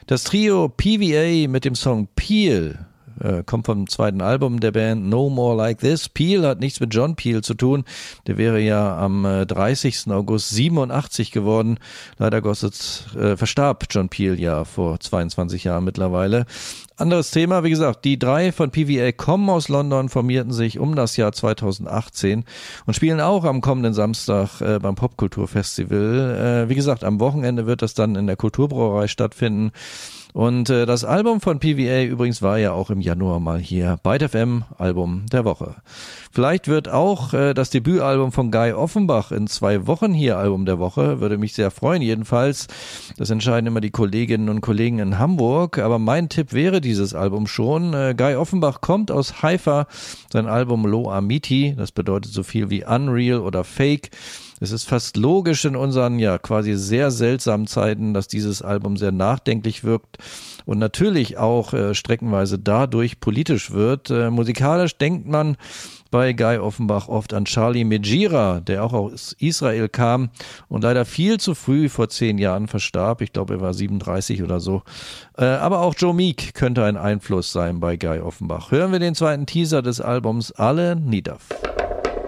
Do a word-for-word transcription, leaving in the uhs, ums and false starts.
Das Trio P V A mit dem Song Peel äh, kommt vom zweiten Album der Band No More Like This. Peel hat nichts mit John Peel zu tun. Der wäre ja am äh, dreißigsten August siebenundachtzig geworden. Leider Gottes äh, verstarb John Peel ja vor zweiundzwanzig Jahren mittlerweile. Anderes Thema, wie gesagt, die drei von P V A kommen aus London, formierten sich um das Jahr zweitausendachtzehn und spielen auch am kommenden Samstag äh, beim Popkulturfestival. Äh, wie gesagt, am Wochenende wird das dann in der Kulturbrauerei stattfinden. Und äh, das Album von P V A übrigens war ja auch im Januar mal hier. Byte F M, Album der Woche. Vielleicht wird auch äh, das Debütalbum von Guy Offenbach in zwei Wochen hier Album der Woche. Würde mich sehr freuen jedenfalls. Das entscheiden immer die Kolleginnen und Kollegen in Hamburg. Aber mein Tipp wäre dieses Album schon. Äh, Guy Offenbach kommt aus Haifa. Sein Album Lo Amiti, das bedeutet so viel wie Unreal oder Fake. Es ist fast logisch in unseren, ja, quasi sehr seltsamen Zeiten, dass dieses Album sehr nachdenklich wirkt und natürlich auch äh, streckenweise dadurch politisch wird. Äh, musikalisch denkt man bei Guy Offenbach oft an Charlie Megira, der auch aus Israel kam und leider viel zu früh vor zehn Jahren verstarb. Ich glaube, er war siebenunddreißig oder so. Äh, aber auch Joe Meek könnte ein Einfluss sein bei Guy Offenbach. Hören wir den zweiten Teaser des Albums Alle Niederf.